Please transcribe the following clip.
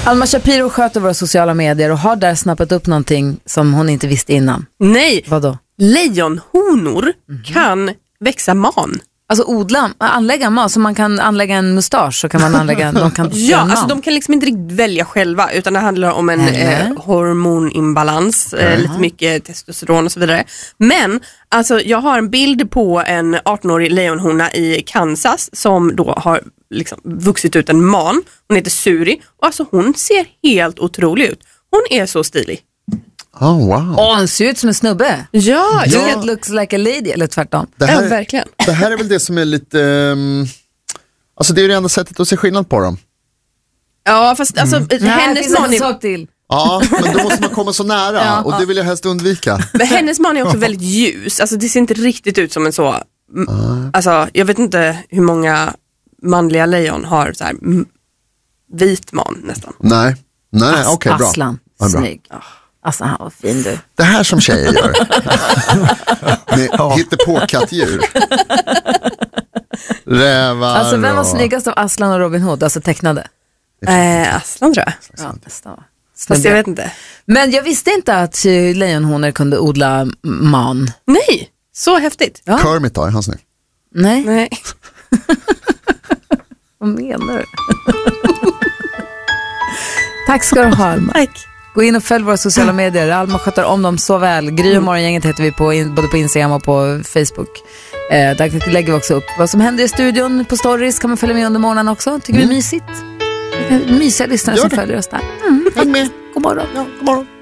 Alma Shapiro sköter våra sociala medier och har där snappat upp någonting som hon inte visste innan. Nej. Vadå? Lejonhonor kan växa man. Alltså anlägga man, så man kan anlägga en mustasch, så kan man anlägga de kan ja, alltså de kan liksom inte riktigt välja själva, utan det handlar om en hormonimbalans, lite mycket testosteron och så vidare. Men alltså jag har en bild på en 18-årig lejonhona i Kansas som då har liksom vuxit ut en man. Hon heter Suri och alltså hon ser helt otrolig ut. Hon är så stilig. Oh, wow. Han ser ut som en snubbe. Ja. It looks like a lady, eller tvärtom. Verkligen. Det här är väl det som är lite... alltså det är det enda sättet att se skillnad på dem. Ja, fast alltså hennes man är... sak till. Ja, men då måste man komma så nära. Och det vill jag helst undvika. Men hennes man är också väldigt ljus. Alltså det ser inte riktigt ut som en så... Alltså jag vet inte hur många manliga lejon har så här vit man nästan. Nej, okej, bra. Aslan, snygg. Alltså han var fin du. Det här som tjejer gör. Med hittepåkattdjur. Rävar. Alltså vem var snyggast av Aslan och Robin Hood? Alltså tecknade. Aslan tror jag. Ja, nästan. Fast jag vet inte. Men jag visste inte att lejonhonor kunde odla man. Nej, så häftigt. Ja. Kermit då, är han snygg? Nej. Vad menar du? Tack ska du ha, Alma. Tack. Gå in och följ våra sociala medier. Alma sköter om dem så väl. Gry och Morgongänget heter vi på, både på Instagram och på Facebook. Där lägger vi också upp vad som händer i studion. På stories kan man följa med under morgonen också. Tycker vi är mysigt. Mysiga lyssnare som följer oss där. Häng med. God morgon. Ja, god morgon.